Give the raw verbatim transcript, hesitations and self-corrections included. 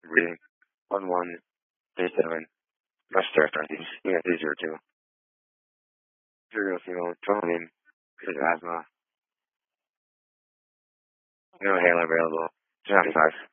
Breathing. One one three seven. Press start northeast. Yeah, three zero two. Zero female. Total name. Is asthma. No inhaler available. Two ninety five.